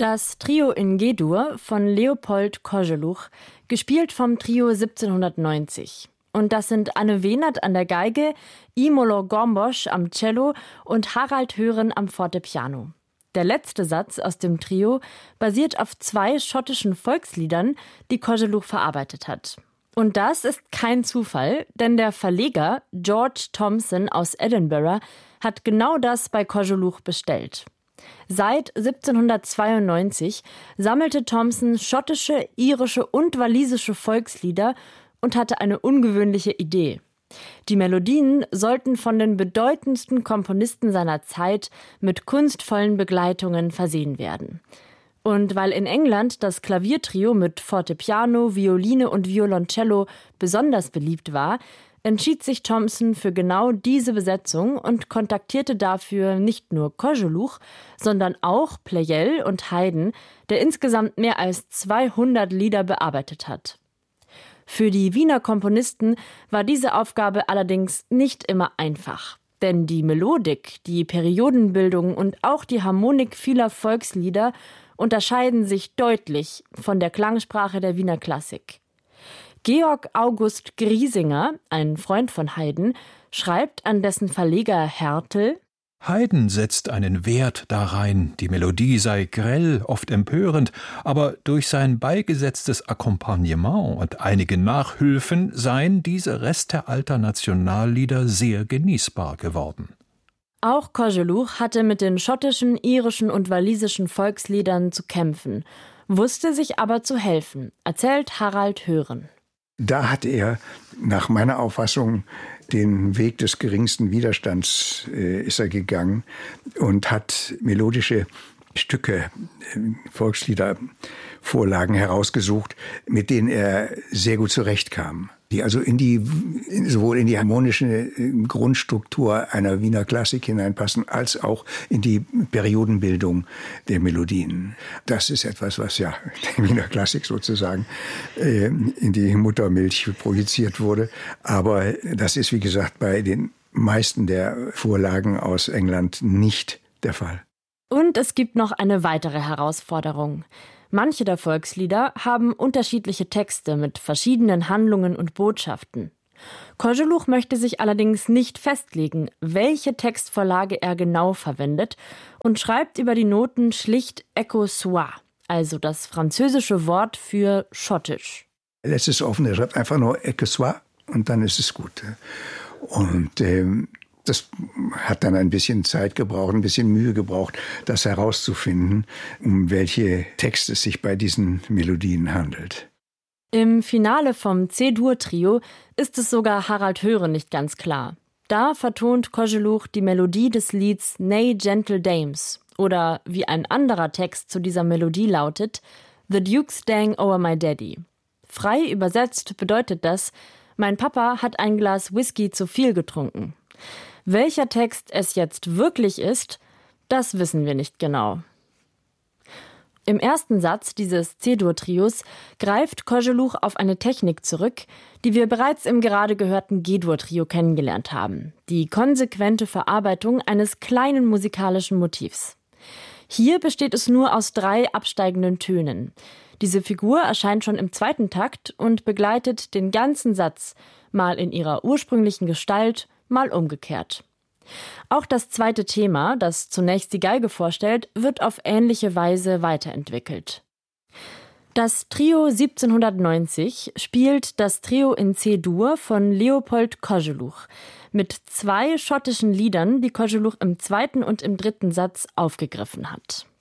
Das Trio in G-Dur von Leopold Koželuch, gespielt vom Trio 1790. Und das sind Anne Wehnert an der Geige, Imola Gombosch am Cello und Harald Hören am Fortepiano. Der letzte Satz aus dem Trio basiert auf 2 schottischen Volksliedern, die Koželuch verarbeitet hat. Und das ist kein Zufall, denn der Verleger George Thomson aus Edinburgh hat genau das bei Koželuch bestellt. Seit 1792 sammelte Thomson schottische, irische und walisische Volkslieder und hatte eine ungewöhnliche Idee. Die Melodien sollten von den bedeutendsten Komponisten seiner Zeit mit kunstvollen Begleitungen versehen werden. Und weil in England das Klaviertrio mit Fortepiano, Violine und Violoncello besonders beliebt war, entschied sich Thomson für genau diese Besetzung und kontaktierte dafür nicht nur Koželuch, sondern auch Pleyel und Haydn, der insgesamt mehr als 200 Lieder bearbeitet hat. Für die Wiener Komponisten war diese Aufgabe allerdings nicht immer einfach. Denn die Melodik, die Periodenbildung und auch die Harmonik vieler Volkslieder unterscheiden sich deutlich von der Klangsprache der Wiener Klassik. Georg August Griesinger, ein Freund von Haydn, schreibt an dessen Verleger Hertel: Haydn setzt einen Wert darein, die Melodie sei grell, oft empörend, aber durch sein beigesetztes Akkompagnement und einige Nachhülfen seien diese Reste alter Nationallieder sehr genießbar geworden. Auch Koželuch hatte mit den schottischen, irischen und walisischen Volksliedern zu kämpfen, wusste sich aber zu helfen, erzählt Harald Hören. Da hat er nach meiner Auffassung den Weg des geringsten Widerstands ist er gegangen und hat melodische Stücke, Volkslieder, Vorlagen herausgesucht, mit denen er sehr gut zurechtkam. Die also sowohl in die harmonische Grundstruktur einer Wiener Klassik hineinpassen, als auch in die Periodenbildung der Melodien. Das ist etwas, was ja der Wiener Klassik sozusagen in die Muttermilch projiziert wurde. Aber das ist, wie gesagt, bei den meisten der Vorlagen aus England nicht der Fall. Und es gibt noch eine weitere Herausforderung. Manche der Volkslieder haben unterschiedliche Texte mit verschiedenen Handlungen und Botschaften. Koželuch möchte sich allerdings nicht festlegen, welche Textvorlage er genau verwendet, und schreibt über die Noten schlicht Echo soit, also das französische Wort für schottisch. Er lässt es offen, er schreibt einfach nur Echo soit und dann ist es gut. Und das hat dann ein bisschen Zeit gebraucht, ein bisschen Mühe gebraucht, das herauszufinden, um welche Texte es sich bei diesen Melodien handelt. Im Finale vom C-Dur-Trio ist es sogar Harald Hören nicht ganz klar. Da vertont Koželuch die Melodie des Lieds Nay Gentle Dames oder wie ein anderer Text zu dieser Melodie lautet, The Duke's Dang O'er My Daddy. Frei übersetzt bedeutet das, mein Papa hat ein Glas Whisky zu viel getrunken. Welcher Text es jetzt wirklich ist, das wissen wir nicht genau. Im ersten Satz dieses C-Dur-Trios greift Koželuch auf eine Technik zurück, die wir bereits im gerade gehörten G-Dur-Trio kennengelernt haben. Die konsequente Verarbeitung eines kleinen musikalischen Motivs. Hier besteht es nur aus 3 absteigenden Tönen. Diese Figur erscheint schon im 2. Takt und begleitet den ganzen Satz, mal in ihrer ursprünglichen Gestalt, mal umgekehrt. Auch das 2. Thema, das zunächst die Geige vorstellt, wird auf ähnliche Weise weiterentwickelt. Das Trio 1790 spielt das Trio in C-Dur von Leopold Koželuch mit 2 schottischen Liedern, die Koželuch im 2. und im 3. Satz aufgegriffen hat.